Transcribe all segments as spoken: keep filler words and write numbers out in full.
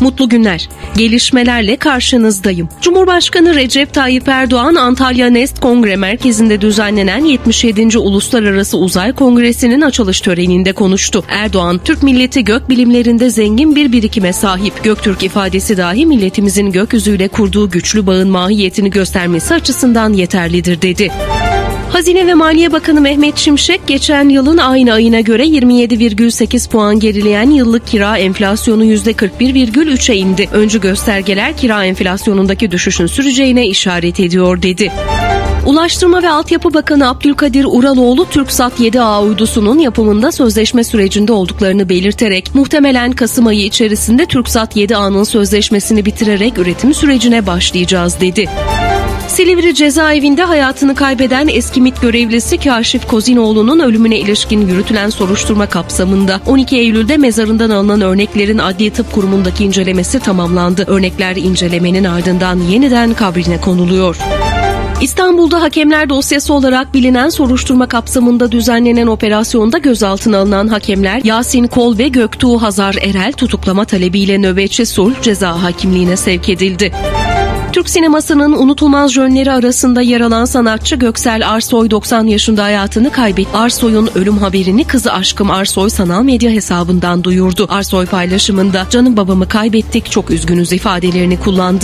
Mutlu günler. Gelişmelerle karşınızdayım. Cumhurbaşkanı Recep Tayyip Erdoğan, Antalya Nest Kongre Merkezi'nde düzenlenen yetmiş yedinci Uluslararası Uzay Kongresi'nin açılış töreninde konuştu. Erdoğan, Türk milleti gök bilimlerinde zengin bir birikime sahip. Göktürk ifadesi dahi milletimizin gökyüzüyle kurduğu güçlü bağın mahiyetini göstermesi açısından yeterlidir dedi. Hazine ve Maliye Bakanı Mehmet Şimşek, geçen yılın aynı ayına göre yirmi yedi virgül sekiz puan gerileyen yıllık kira enflasyonu yüzde kırk bir virgül üçe indi. Öncü göstergeler kira enflasyonundaki düşüşün süreceğine işaret ediyor dedi. Ulaştırma ve Altyapı Bakanı Abdülkadir Uraloğlu, TürkSat yedi A uydusunun yapımında sözleşme sürecinde olduklarını belirterek, muhtemelen Kasım ayı içerisinde TürkSat yedi A'nın sözleşmesini bitirerek üretim sürecine başlayacağız dedi. Silivri cezaevinde hayatını kaybeden eski MİT görevlisi Kaşif Kozinoğlu'nun ölümüne ilişkin yürütülen soruşturma kapsamında on iki Eylül'de mezarından alınan örneklerin Adli Tıp Kurumu'ndaki incelemesi tamamlandı. Örnekler incelemenin ardından yeniden kabrine konuluyor. İstanbul'da hakemler dosyası olarak bilinen soruşturma kapsamında düzenlenen operasyonda gözaltına alınan hakemler Yasin Kol ve Göktuğ Hazar Erel tutuklama talebiyle nöbetçi sulh ceza hakimliğine sevk edildi. Türk sinemasının unutulmaz jönleri arasında yer alan sanatçı Göksel Arsoy doksan yaşında hayatını kaybetti. Arsoy'un ölüm haberini kızı Aşkım Arsoy sanal medya hesabından duyurdu. Arsoy paylaşımında "Canım babamı kaybettik, çok üzgünüz" ifadelerini kullandı.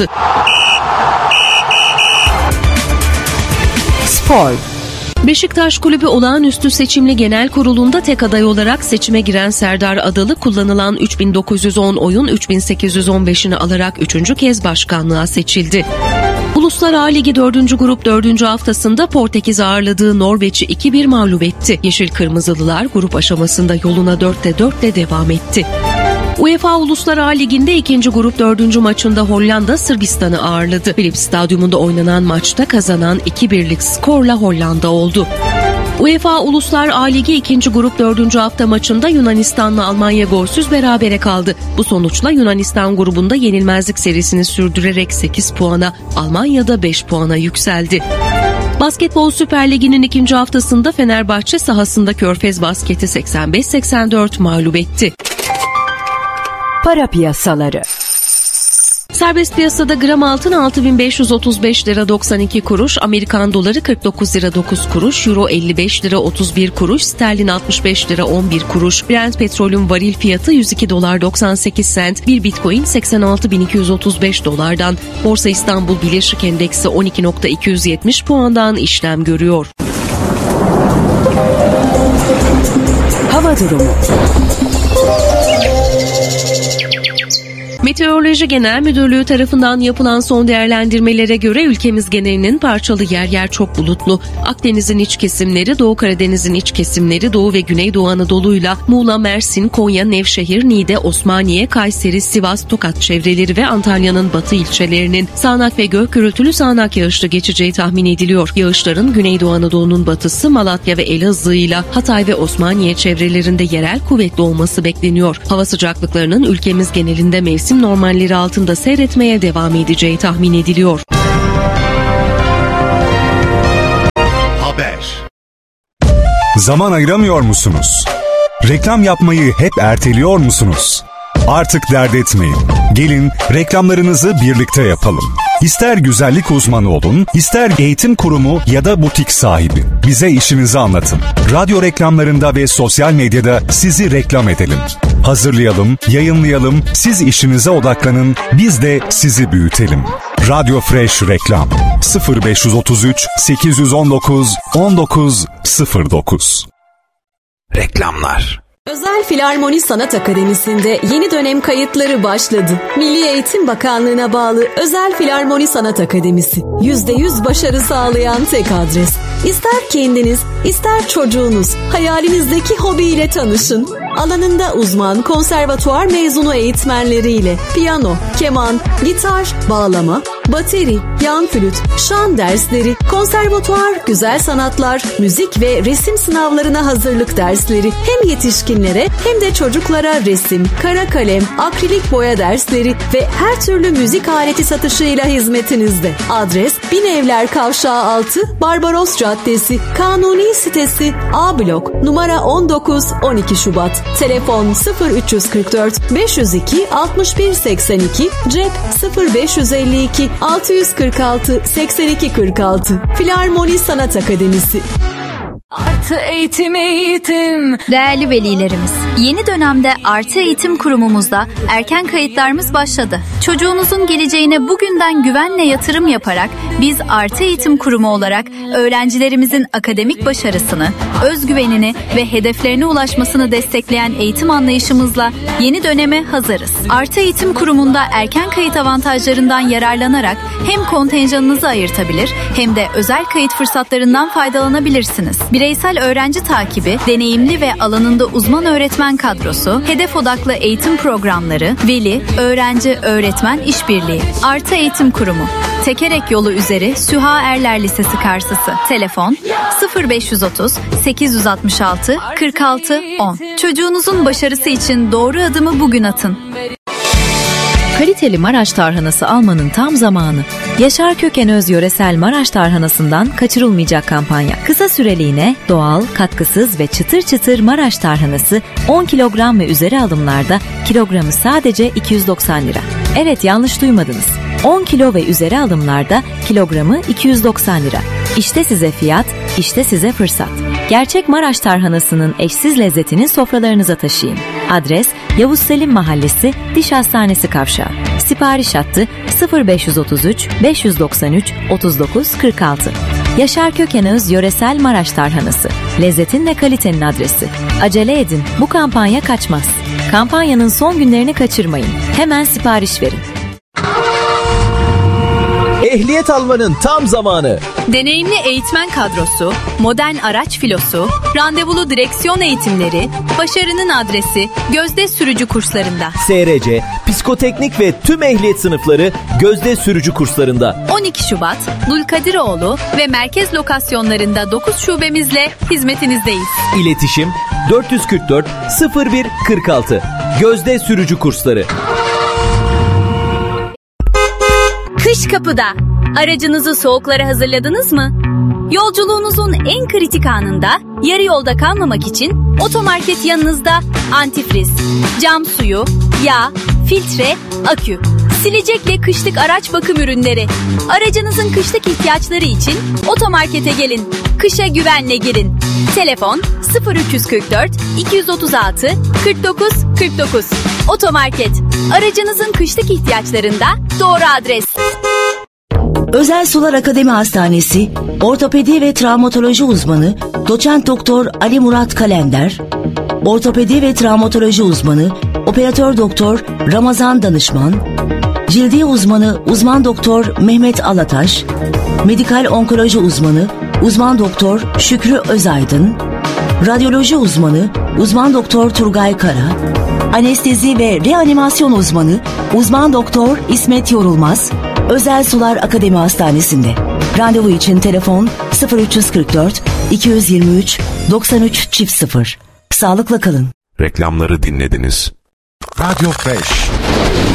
Spor. Beşiktaş Kulübü Olağanüstü Seçimli Genel Kurulu'nda tek aday olarak seçime giren Serdar Adalı, kullanılan üç bin dokuz yüz on oyun üç bin sekiz yüz on beşini alarak üçüncü kez başkanlığa seçildi. Uluslar A Ligi dördüncü grup dördüncü haftasında Portekiz ağırladığı Norveç'i iki bir mağlup etti. Yeşil Kırmızılılar grup aşamasında yoluna dörtte dörtle devam etti. UEFA Uluslar A Ligi'nde ikinci grup dördüncü maçında Hollanda Sırbistan'ı ağırladı. Philips Stadyumunda oynanan maçta kazanan iki birlik skorla Hollanda oldu. UEFA Uluslar A Ligi ikinci grup dördüncü hafta maçında Yunanistan'la Almanya golsüz berabere kaldı. Bu sonuçla Yunanistan grubunda yenilmezlik serisini sürdürerek sekiz puana, Almanya'da beş puana yükseldi. Basketbol Süper Ligi'nin ikinci haftasında Fenerbahçe sahasında Körfez Basket'i seksen beş seksen dört mağlup etti. Para piyasaları. Serbest piyasada gram altın altı bin beş yüz otuz beş lira doksan iki kuruş, Amerikan doları kırk dokuz lira dokuz kuruş, euro elli beş lira otuz bir kuruş, sterlin altmış beş lira on bir kuruş, Brent petrolün varil fiyatı yüz iki dolar doksan sekiz sent, bir bitcoin seksen altı bin iki yüz otuz beş dolardan, Borsa İstanbul Bileşik Endeksi on iki bin iki yüz yetmiş puandan işlem görüyor. Hava durumu. Meteoroloji Genel Müdürlüğü tarafından yapılan son değerlendirmelere göre ülkemiz genelinin parçalı yer yer çok bulutlu. Akdeniz'in iç kesimleri, Doğu Karadeniz'in iç kesimleri, Doğu ve Güneydoğu Anadolu'yla Muğla, Mersin, Konya, Nevşehir, Niğde, Osmaniye, Kayseri, Sivas, Tokat çevreleri ve Antalya'nın batı ilçelerinin sağanak ve gök gürültülü sağanak yağışlı geçeceği tahmin ediliyor. Yağışların Güneydoğu Anadolu'nun batısı, Malatya ve Elazığ ile Hatay ve Osmaniye çevrelerinde yerel kuvvetli olması bekleniyor. Hava sıcaklıklarının ülkemiz genelinde mevsim normalleri altında seyretmeye devam edeceği tahmin ediliyor. Haber. Zaman ayıramıyor musunuz? Reklam yapmayı hep erteliyor musunuz? Artık dert etmeyin. Gelin reklamlarınızı birlikte yapalım. İster güzellik uzmanı olun, ister eğitim kurumu ya da butik sahibi. Bize işinizi anlatın. Radyo reklamlarında ve sosyal medyada sizi reklam edelim. Hazırlayalım, yayınlayalım, siz işinize odaklanın, biz de sizi büyütelim. Radyo Fresh Reklam sıfır beş otuz üç sekiz yüz on dokuz on dokuz sıfır dokuz. Reklamlar. Özel Filarmoni Sanat Akademisi'nde yeni dönem kayıtları başladı. Milli Eğitim Bakanlığı'na bağlı Özel Filarmoni Sanat Akademisi. yüzde yüz başarı sağlayan tek adres. İster kendiniz, ister çocuğunuz hayalinizdeki hobiyle tanışın. Alanında uzman konservatuvar mezunu eğitmenleriyle piyano, keman, gitar, bağlama, bateri, yan flüt, şan dersleri, konservatuvar, güzel sanatlar, müzik ve resim sınavlarına hazırlık dersleri hem yetişkinlere hem de çocuklara resim, kara kalem, akrilik boya dersleri ve her türlü müzik aleti satışıyla hizmetinizde. Adres Binevler Kavşağı altı, Barbaros Caddesi, Kanuni sitesi, A blok, numara on dokuz on iki Şubat. Telefon sıfır üç kırk dört beş yüz iki altmış bir seksen iki, cep sıfır beş yüz elli iki altı yüz kırk altı seksen iki kırk altı. Filarmoni Sanat Akademisi. Artı eğitim eğitim. Değerli velilerimiz, yeni dönemde Artı Eğitim Kurumumuzda erken kayıtlarımız başladı. Çocuğunuzun geleceğine bugünden güvenle yatırım yaparak biz Artı Eğitim Kurumu olarak öğrencilerimizin akademik başarısını, özgüvenini ve hedeflerine ulaşmasını destekleyen eğitim anlayışımızla yeni döneme hazırız. Artı Eğitim Kurumu'nda erken kayıt avantajlarından yararlanarak hem kontenjanınızı ayırtabilir hem de özel kayıt fırsatlarından faydalanabilirsiniz. Bireysel öğrenci takibi, deneyimli ve alanında uzman öğretmen kadrosu, hedef odaklı eğitim programları, veli, öğrenci, öğretmen işbirliği. Artı Eğitim Kurumu. Tekerek yolu üzeri Süha Erler Lisesi karşısı. Telefon sıfır beş yüz otuz sekiz yüz altmış altı kırk altı on. Çocuğunuzun başarısı için doğru adımı bugün atın. Kaliteli Maraş tarhanası almanın tam zamanı. Yaşar Kökenöz yöresel Maraş tarhanasından kaçırılmayacak kampanya. Kısa süreliğine doğal, katkısız ve çıtır çıtır Maraş tarhanası on kilogram ve üzeri alımlarda kilogramı sadece iki yüz doksan lira. Evet, yanlış duymadınız. on kilo ve üzeri alımlarda kilogramı iki yüz doksan lira. İşte size fiyat, işte size fırsat. Gerçek Maraş tarhanasının eşsiz lezzetini sofralarınıza taşıyın. Adres Yavuz Selim Mahallesi, Diş Hastanesi Kavşağı. Sipariş hattı sıfır beş yüz otuz üç beş yüz doksan üç otuz dokuz kırk altı. Yaşar Kökenöz yöresel Maraş tarhanası. Lezzetin ve kalitenin adresi. Acele edin, bu kampanya kaçmaz. Kampanyanın son günlerini kaçırmayın. Hemen sipariş verin. Ehliyet almanın tam zamanı. Deneyimli eğitmen kadrosu, modern araç filosu, randevulu direksiyon eğitimleri, başarının adresi Gözde Sürücü kurslarında. S R C, psikoteknik ve tüm ehliyet sınıfları Gözde Sürücü kurslarında. on iki Şubat, Dulkadiroğlu ve merkez lokasyonlarında dokuz şubemizle hizmetinizdeyiz. İletişim dört yüz kırk dört sıfır bir kırk altı. Gözde Sürücü kursları. Kış kapıda. Aracınızı soğuklara hazırladınız mı? Yolculuğunuzun en kritik anında yarı yolda kalmamak için otomarket yanınızda antifriz, cam suyu, yağ, filtre, akü, silecekle kışlık araç bakım ürünleri. Aracınızın kışlık ihtiyaçları için otomarkete gelin. Kışa güvenle girin. Telefon sıfır üç kırk dört iki otuz altı kırk dokuz kırk dokuz. Otomarket. Aracınızın kışlık ihtiyaçlarında doğru adres. Özel Sular Akademi Hastanesi, ortopedi ve travmatoloji uzmanı Doçent Doktor Ali Murat Kalender, ortopedi ve travmatoloji uzmanı Operatör Doktor Ramazan Danışman, cildiye uzmanı Uzman Doktor Mehmet Alataş, medikal onkoloji uzmanı Uzman Doktor Şükrü Özaydın, radyoloji uzmanı Uzman Doktor Turgay Kara, anestezi ve reanimasyon uzmanı Uzman Doktor İsmet Yorulmaz, Özel Sular Akademi Hastanesi'nde. Randevu için telefon sıfır üç kırk dört iki yirmi üç doksan üç çift sıfır. Sağlıkla kalın. Reklamları dinlediniz. Radyo beş.